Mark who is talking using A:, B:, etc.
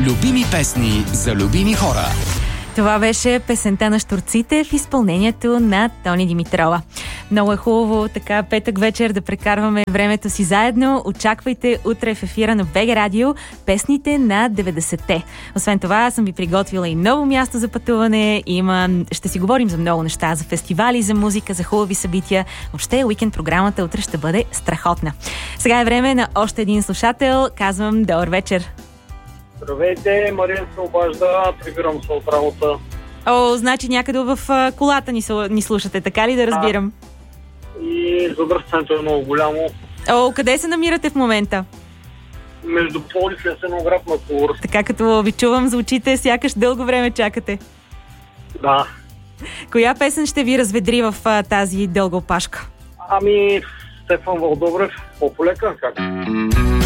A: Любими песни за любими хора.
B: Това беше песента на Щурците в изпълнението на Тони Димитрова. Много е хубаво така петък вечер да прекарваме времето си заедно. Очаквайте утре в ефира на БГ Радио песните на 90-те. Освен това, съм ви приготвила и ново място за пътуване. Ще си говорим за много неща, за фестивали, за музика, за хубави събития. Въобще уикенд програмата утре ще бъде страхотна. Сега е време на още един слушател. Казвам добър вечер.
C: Здравейте, Марин се обажда, прибирам се от работа.
B: Значи някъде в колата ни слушате, така ли да разбирам?
C: И задръстването е много голямо.
B: Къде се намирате в момента?
C: Между Пловдив и Асеновград на Колор.
B: Така като ви чувам, звучите, сякаш дълго време чакате.
C: Да.
B: Коя песен ще ви разведри в тази дълга опашка?
C: Стефан Вълдобрев, по-полека, как?